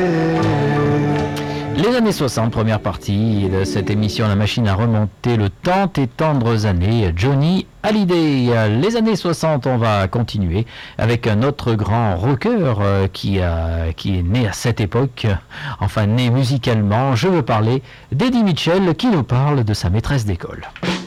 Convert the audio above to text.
Les années 60, première partie de cette émission La Machine à remonter le temps et tendres années, Johnny Hallyday. Les années 60, on va continuer avec un autre grand rocker qui est né à cette époque, enfin né musicalement. Je veux parler d'Eddie Mitchell qui nous parle de sa maîtresse d'école.